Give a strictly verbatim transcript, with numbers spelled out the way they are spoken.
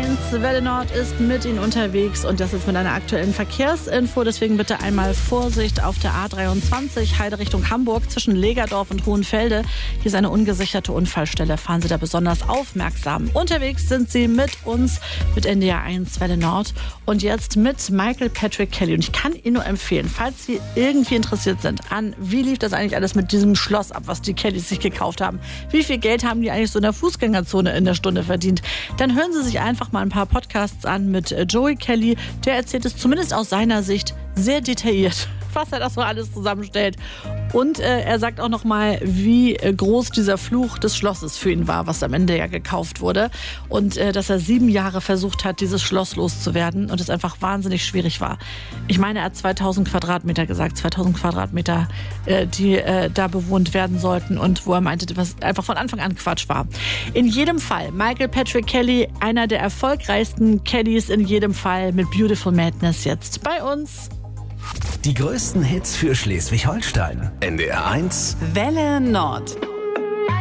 eins, Welle Nord ist mit Ihnen unterwegs und das ist mit einer aktuellen Verkehrsinfo. Deswegen bitte einmal Vorsicht auf der A dreiundzwanzig, Heide Richtung Hamburg, zwischen Legerdorf und Hohenfelde. Hier ist eine ungesicherte Unfallstelle. Fahren Sie da besonders aufmerksam. Unterwegs sind Sie mit uns, mit N D R eins, Welle Nord. Und jetzt mit Michael Patrick Kelly. Und ich kann Ihnen nur empfehlen, falls Sie irgendwie interessiert sind an, wie lief das eigentlich alles mit diesem Schloss ab, was die Kellys sich gekauft haben. Wie viel Geld haben die eigentlich so in der Fußgängerzone in der Stunde verdient? Dann hören Sie sich einfach mal ein paar Podcasts an mit Joey Kelly. Der erzählt es zumindest aus seiner Sicht sehr detailliert, was er das so alles zusammenstellt. Und äh, er sagt auch noch mal, wie äh, groß dieser Fluch des Schlosses für ihn war, was am Ende ja gekauft wurde. Und äh, dass er sieben Jahre versucht hat, dieses Schloss loszuwerden und es einfach wahnsinnig schwierig war. Ich meine, er hat zweitausend Quadratmeter gesagt, zweitausend Quadratmeter, äh, die äh, da bewohnt werden sollten und wo er meinte, was einfach von Anfang an Quatsch war. In jedem Fall, Michael Patrick Kelly, einer der erfolgreichsten Kellys in jedem Fall mit Beautiful Madness jetzt bei uns. Die größten Hits für Schleswig-Holstein. N D R eins Welle Nord.